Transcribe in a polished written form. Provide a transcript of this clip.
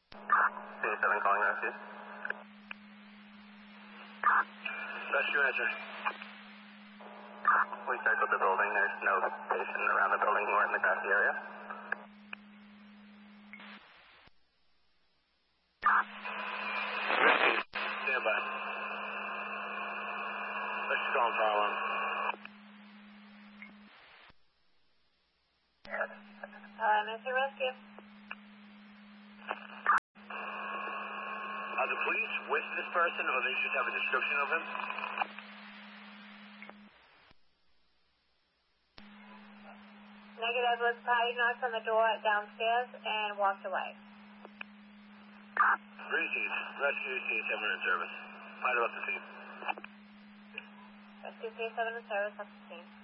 C7 calling rescue. Rescue answer. We circled the building. There's no patient around the building or in the grassy area. Rescue, stand by. Rescue calling fire alarm. Mr. Rescue. Are the police with this person, or they just have a description of him? Negative. Was Patty knocked on the door downstairs and walked away. Reese's, rescue C7 in service. Find out the scene. Rescue C7 in service up the scene.